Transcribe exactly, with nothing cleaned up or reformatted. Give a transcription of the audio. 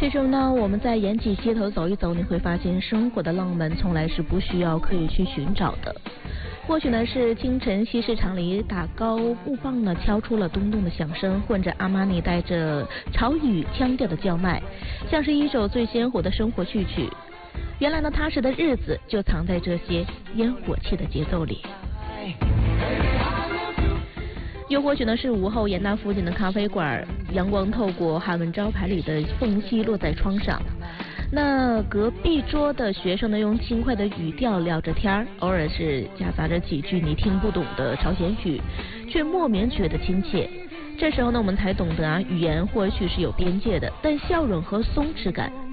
这时候呢，我们在延吉街头走一走，你会发现生活的浪漫从来是不需要刻意去寻找的。或许呢是清晨西市场里打高木棒呢敲出了咚咚的响声，混着阿玛尼带着潮语腔调的叫卖，像是一首最鲜活的生活序曲。原来呢踏实的日子就藏在这些烟火气的节奏里。又或许呢是午后盐大附近的咖啡馆，阳光透过韩文招牌里的缝隙落在窗上，那隔壁桌的学生呢用轻快的语调聊着天儿，偶尔是夹杂着几句你听不懂的朝鲜语，却莫名觉得亲切。这时候呢我们才懂得啊，语言或许是有边界的，但笑容和松弛感